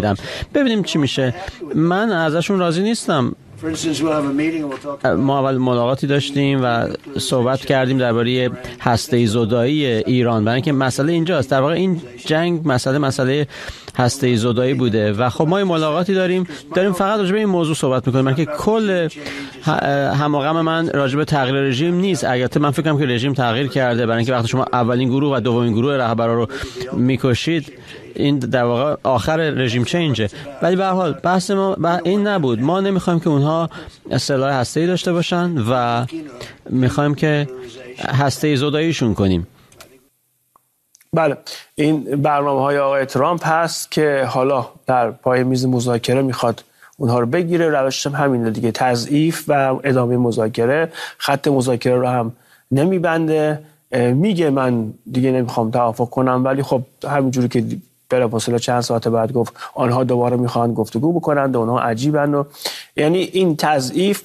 میدم ببینیم چی میشه. من ازشون راضی نیستم. ما اول ملاقاتی داشتیم و صحبت کردیم درباره هسته زدایی ایران، برای اینکه مسئله اینجاست. در واقع این جنگ مسئله هسته زدایی بوده و خب ما این ملاقاتی داریم فقط راجع به این موضوع صحبت میکنیم. من که کل هماغم من راجع به تغییر رژیم نیست. البته من فکر کنم که رژیم تغییر کرده، برای اینکه وقتی شما اولین گروه و دومین گروه رهبرا رو میکشید این در واقع آخر رژیم چنجه. ولی به هر حال بحث ما این نبود. ما نمیخوایم که اونها سلاح هسته‌ای داشته باشن و میخوایم که هسته زداییشون کنیم. بله، این برنامه‌های آقای ترامپ هست که حالا در پای میز مذاکره میخواد اونها رو بگیره. روشش هم همینه دیگه، تضعیف و ادامه مذاکره. خط مذاکره رو هم نمیبنده، میگه من دیگه نمیخوام توافق کنم، ولی خب همینجوری که بلافاصله چند ساعت بعد گفت آنها دوباره میخوان گفتگو بکنند، اونها عجیبن. و یعنی این تضعیف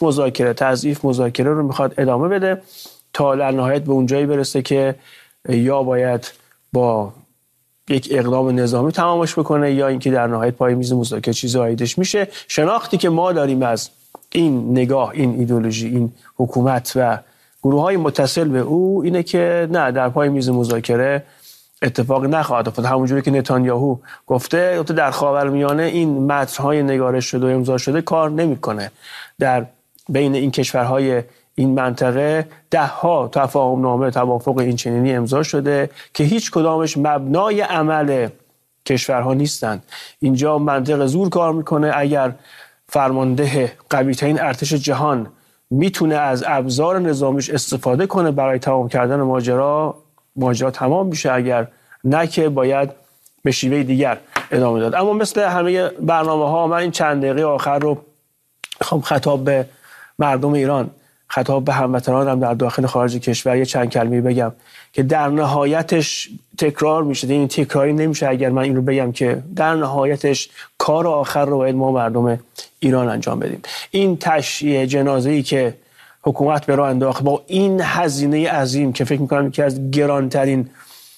مذاکره رو میخواد ادامه بده تا در نهایت به اونجایی برسه که یا باید با یک اقدام نظامی تمامش بکنه یا اینکه در نهایت پای میز مذاکره چیزی عایدش میشه. شناختی که ما داریم از این نگاه، این ایدئولوژی، این حکومت و گروه‌های متصل به او اینه که نه، در پای میز مذاکره اتفاق نخواهد افتاد. همونجوری که نتانیاهو گفته در خاورمیانه این متن‌های نگارش شده و امضا شده کار نمی‌کنه. در بین این کشورهای این منطقه ده‌ها تفاهم‌نامه، توافق این چنینی امضا شده که هیچ کدامش مبنای عمل کشورها نیستند. اینجا منطق زور کار میکنه. اگر فرمانده قوی‌ترین ارتش جهان میتونه از ابزار نظامیش استفاده کنه برای تمام کردن ماجرا تمام میشه، اگر نه که باید به شیوه دیگر ادامه داد. اما مثل همه برنامه‌ها من این چند دقیقه آخر رو میخوام خطاب به مردم ایران، خطاب به هموطنانم در داخل خارج کشور یه چند کلمه بگم که در نهایتش تکرار میشه. این تکراری نمیشه اگر من این رو بگم که در نهایتش کار آخر رو باید ما مردم ایران انجام بدیم. این تشییع جنازه‌ای که حکومت به راه انداخت با این هزینه عظیم که فکر می‌کنم یکی از گرانترین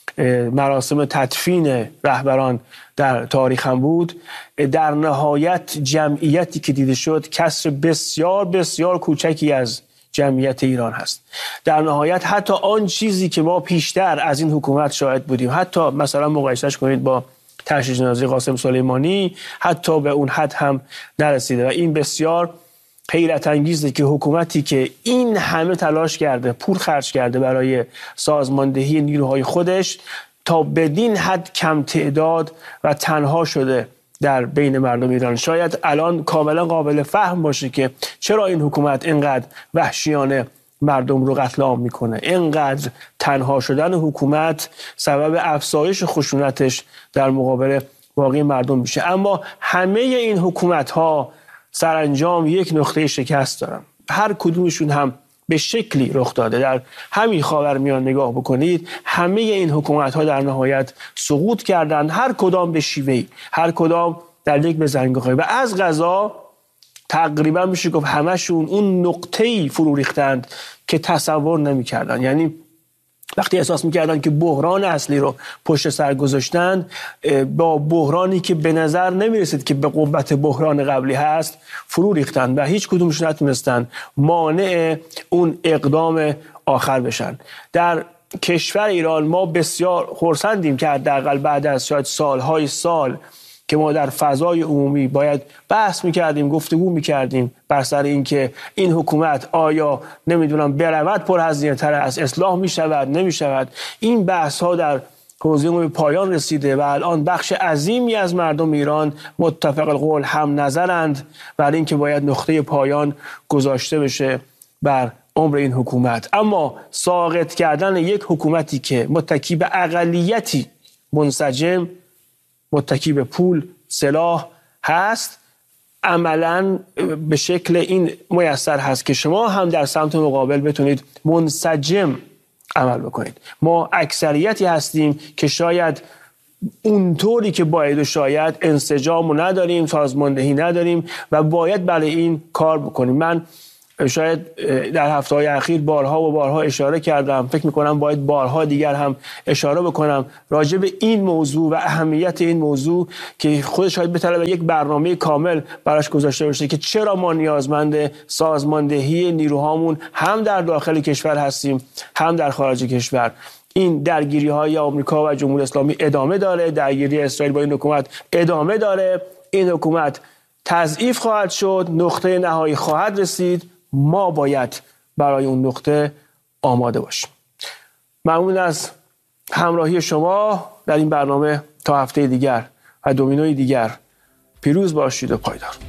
مراسم تدفین رهبران در تاریخ هم بود، در نهایت جمعیتی که دیده شد کسر بسیار بسیار کوچکی از جمعیت ایران هست. در نهایت حتی آن چیزی که ما پیشتر از این حکومت شاهد بودیم، حتی مثلا مقایسهش کنید با تشییع جنازه قاسم سلیمانی، حتی به اون حد هم نرسیده. و این بسیار حیرت انگیزه که حکومتی که این همه تلاش کرده، پول خرج کرده برای سازماندهی نیروهای خودش، تا بدین حد کم تعداد و تنها شده در بین مردم ایران. شاید الان کاملا قابل فهم باشه که چرا این حکومت اینقدر وحشیانه مردم رو قتل عام میکنه. اینقدر تنها شدن حکومت سبب افزایش خشونتش در مقابل باقی مردم میشه. اما همه این حکومت ها سرانجام یک نقطه شکست دارن. هر کدومشون هم به شکلی رخ داده. در همین خاورمیانه نگاه بکنید، همه این حکومت ها در نهایت سقوط کردند، هر کدام به شیوهی، هر کدام در یک بزنگاهی، و از قضا تقریبا میشه گفت همشون اون نقطه‌ای فرو ریختند که تصور نمی‌کردن. یعنی وقتی احساس می‌کردن که بحران اصلی رو پشت سر گذاشتن، با بحرانی که به نظر نمی‌رسید که به قوت بحران قبلی هست فرو ریختن و هیچ کدومشون نتونستن مانع اون اقدام آخر بشن. در کشور ایران ما بسیار خرسندیم که حداقل بعد از شاید سالهای سال که ما در فضای عمومی باید بحث میکردیم، گفتگو میکردیم بر سر این که این حکومت آیا نمیدونم برود پرهزینه‌تر از اصلاح میشود نمیشود. این بحث ها در حوزه عمومی پایان رسیده و الان بخش عظیمی از مردم ایران متفق القول هم نظرند بر این که باید نقطه پایان گذاشته بشه بر عمر این حکومت. اما ساقط کردن یک حکومتی که متکی به اقلیتی منسجم، متکی به پول، سلاح هست، عملاً به شکل این میسر هست که شما هم در سمت مقابل بتونید منسجم عمل بکنید. ما اکثریتی هستیم که شاید اونطوری که باید و شاید انسجام نداریم، سازماندهی نداریم و باید برای این کار بکنیم. من شاید در هفته‌های اخیر بارها و بارها اشاره کردم، فکر میکنم باید بارها دیگر هم اشاره بکنم راجع به این موضوع و اهمیت این موضوع که خودش شاید بطلبه یک برنامه کامل براش گذاشته باشه که چرا ما نیازمند سازماندهی نیروهامون هم در داخل کشور هستیم هم در خارج کشور. این درگیری‌های آمریکا و جمهوری اسلامی ادامه داره، درگیری اسرائیل با این حکومت ادامه داره، این حکومت تضعیف خواهد شد، نقطه نهایی خواهد رسید، ما باید برای اون نقطه آماده باشیم. ممنون از همراهی شما در این برنامه. تا هفته دیگر و دومینوی دیگر پیروز باشید و پایدار.